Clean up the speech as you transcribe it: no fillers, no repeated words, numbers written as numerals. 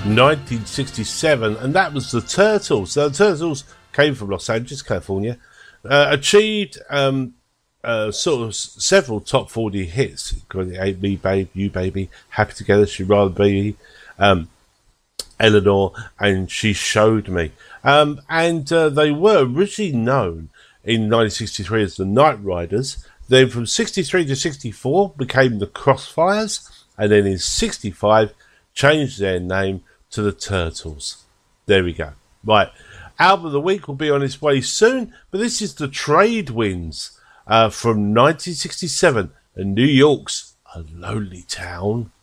1967, and that was the Turtles. So the Turtles came from Los Angeles, California, achieved sort of several top 40 hits. Ain't Me, Babe, You Baby, Happy Together, She'd Rather Be, Eleanor, and She Showed Me. And they were originally known in 1963 as the Night Riders. Then from 63 to 64 became the Crossfires, and then in 65 changed their name to the Turtles. There we go. Right, album of the week will be on its way soon, but this is the Trade Winds from 1967, and New York's A Lonely Town.